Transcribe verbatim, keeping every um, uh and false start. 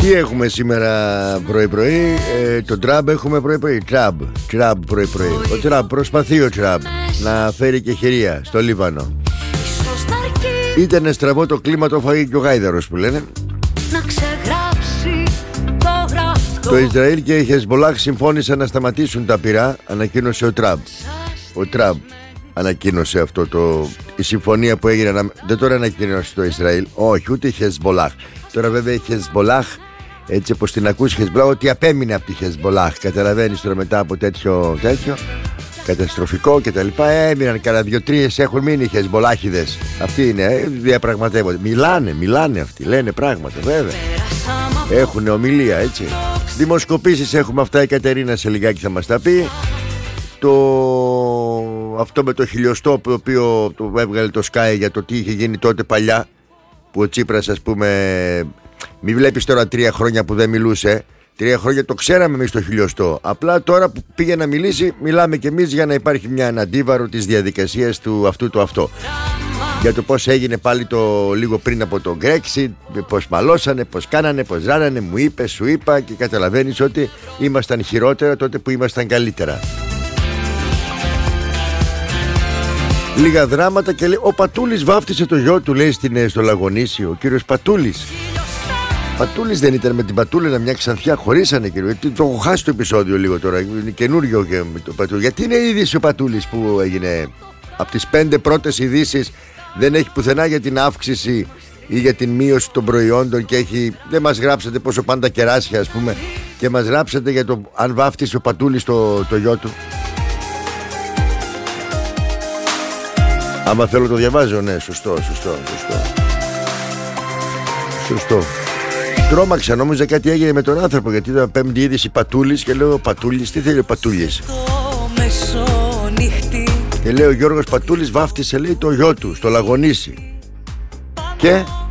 Τι έχουμε σήμερα πρωί-πρωί? Ε, το Τραμπ έχουμε πρωί-πρωί. Τραμπ, Τραμπ πρωί-πρωί. Ο Τραμπ προσπαθεί ο Τραμπ να φέρει και χειρία στο Λίβανο. Ήτανε στραβό το κλίμα, το φαγεί και ο Γάιδαρος που λένε. Το Ισραήλ και η Χεσμολάχ συμφώνησαν να σταματήσουν τα πυρά, ανακοίνωσε ο Τραμπ. Ο Τραμπ ανακοίνωσε αυτό το... η συμφωνία που έγινε. Δεν τώρα ανακοίνωσε το Ισραήλ. Όχι, ούτε η Χεσμολάχ. Τώρα βέβαια η Χεσμολάχ, έτσι όπως την ακούς Χεσμολάχ, ότι απέμεινε από τη Χεσμολάχ. Καταλαβαίνεις τώρα μετά από τέτοιο, τέτοιο καταστροφικό και τα λοιπά. Έμειναν κανένα δύο-τρεις, έχουν μείνει οι Χεσμολάχιδες. Αυτοί είναι, διαπραγματεύονται. Μιλάνε, μιλάνε αυτοί, λένε πράγματα βέβαια. Έχουν ομιλία, έτσι. Δημοσκοπήσεις έχουμε αυτά, η Κατερίνα σε λιγάκι θα μας τα πει. Το... αυτό με το χιλιοστό το οποίο το έβγαλε το Sky για το τι είχε γίνει τότε παλιά, που ο Τσίπρας, ας πούμε, μη βλέπεις τώρα τρία χρόνια που δεν μιλούσε. Τρία χρόνια το ξέραμε εμείς το χιλιοστό. Απλά τώρα που πήγε να μιλήσει, μιλάμε κι εμείς για να υπάρχει μια αντίβαρο της διαδικασίας του αυτού το αυτό. Για το πώς έγινε πάλι το λίγο πριν από το Brexit, πώς μαλώσανε, πώς κάνανε, πώς ράνανε, μου είπε, σου είπα, και καταλαβαίνεις ότι ήμασταν χειρότερα τότε που ήμασταν καλύτερα. Λίγα δράματα και λέει, ο Πατούλης βάφτισε το γιο του, λέει στην, στο Λαγονήσι, ο κύριος Πατούλης. Πατούλης δεν ήταν με την Πατούληνα μια ξανθιά, χωρίσανε, κύριο. Γιατί το έχω χάσει το επεισόδιο λίγο τώρα, είναι καινούριο και με το Πατούλη. Γιατί είναι η είδηση ο Πατούλης που έγινε από τις πέντε πρώτες ειδήσεις, δεν έχει πουθενά για την αύξηση ή για την μείωση των προϊόντων και έχει, δεν μας γράψατε πόσο πάντα κεράσια, ας πούμε, και μας γράψατε για το αν βάφτισε ο Πατούλης το, το γιο του. Άμα θέλω το διαβάζω, ναι, σωστό, σωστό, σωστό. Σωστό. Τρόμαξα, νόμιζα κάτι έγινε με τον άνθρωπο, γιατί ήταν πέμπτη είδηση Πατούλης και λέω, Πατούλης, τι θέλει ο Πατούλης? Και λέει ο Γιώργος Πατούλης βάφτισε, λέει, το γιο του στο Λαγονήσι. Και